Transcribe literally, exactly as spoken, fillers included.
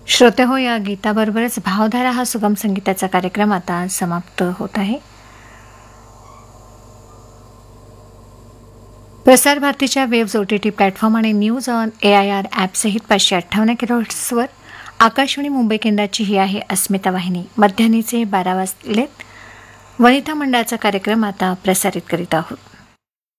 श्रोते हो, या गीताबरोबरच भावधारा हा सुगम संगीताचा कार्यक्रम आता समाप्त होत आहे. प्रसार भारतीच्या waves O T T platform आणि news on A I R ॲपसहित पाचशे अठ्ठावन्न किलोहर्ट्झवर आकाशवाणी मुंबई केंद्राची ही आहे अस्मिता वाहिनी. मध्यान्हीचे बारा वाजलेत. वनिता मंडळाचा कार्यक्रम आता प्रसारित करीत आहोत.